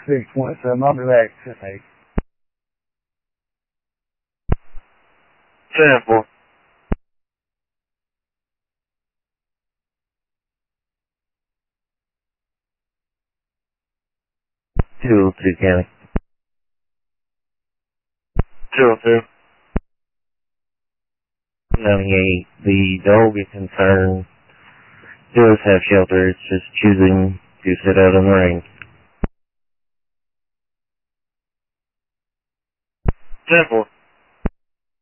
6.7, I'll be back. Hey. 10-4. Two County. 202. 98. The dog is concerned. Does have shelter. It's just choosing to sit out in the rain. 10-4.